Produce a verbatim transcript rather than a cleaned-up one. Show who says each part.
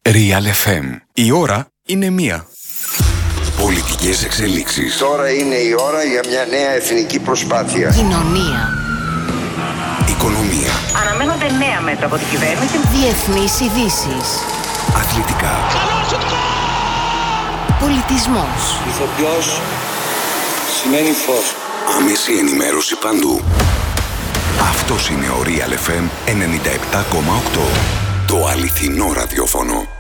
Speaker 1: Real εφ εμ. Η ώρα είναι μία.
Speaker 2: Πολιτικές εξελίξεις.
Speaker 3: Τώρα είναι η ώρα για μια νέα εθνική προσπάθεια.
Speaker 4: Κοινωνία.
Speaker 2: Οικονομία.
Speaker 5: Αναμένονται νέα μέτρα από την κυβέρνηση.
Speaker 4: Διεθνείς ειδήσεις.
Speaker 2: Αθλητικά.
Speaker 4: Πολιτισμός.
Speaker 6: Ηθοποιός σημαίνει φως.
Speaker 2: Άμεση ενημέρωση παντού. Αυτός είναι ο Real εφ εμ ενενήντα επτά κόμμα οκτώ. Το αληθινό ραδιόφωνο.